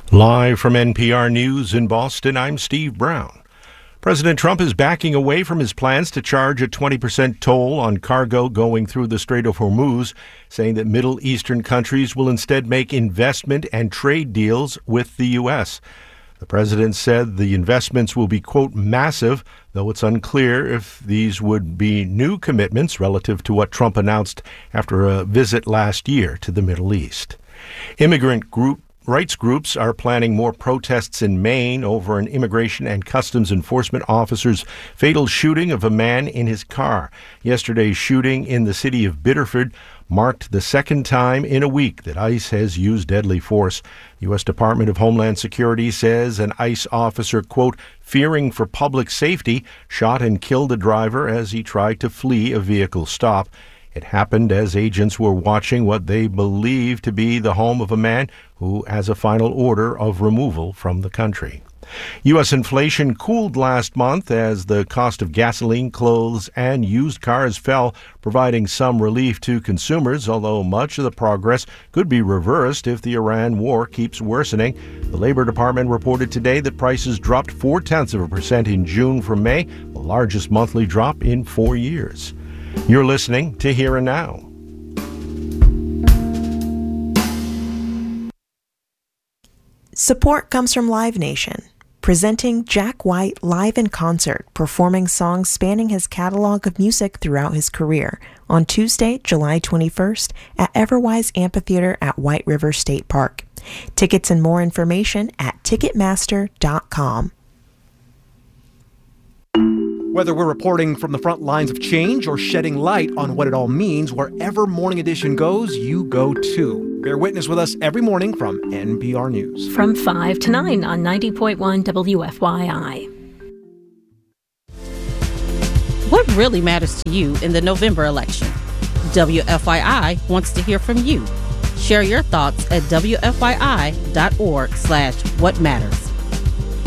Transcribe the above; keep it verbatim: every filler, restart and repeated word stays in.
Live from N P R News in Boston, I'm Steve Brown. President Trump is backing away from his plans to charge a twenty percent toll on cargo going through the Strait of Hormuz, saying that Middle Eastern countries will instead make investment and trade deals with the U S. The president said the investments will be, quote, massive, though it's unclear if these would be new commitments relative to what Trump announced after a visit last year to the Middle East. Immigrant group Rights groups are planning more protests in Maine over an immigration and customs enforcement officer's fatal shooting of a man in his car. Yesterday's shooting in the city of Biddeford marked the second time in a week that ICE has used deadly force. U S Department of Homeland Security says an ICE officer, quote, fearing for public safety, shot and killed a driver as he tried to flee a vehicle stop. It happened as agents were watching what they believe to be the home of a man who has a final order of removal from the country. U S inflation cooled last month as the cost of gasoline, clothes, and used cars fell, providing some relief to consumers, although much of the progress could be reversed if the Iran war keeps worsening. The Labor Department reported today that prices dropped four-tenths of a percent in June from May, the largest monthly drop in four years. You're listening to Here and Now. Support comes from Live Nation, presenting Jack White live in concert, performing songs spanning his catalog of music throughout his career on Tuesday, July twenty-first at Everwise Amphitheater at White River State Park. Tickets and more information at ticketmaster dot com. Whether we're reporting from the front lines of change or shedding light on what it all means, wherever Morning Edition goes, you go too. Bear witness with us every morning from N P R News. From five to nine on ninety point one W F Y I. What really matters to you in the November election? W F Y I wants to hear from you. Share your thoughts at W F Y I dot org slash what matters.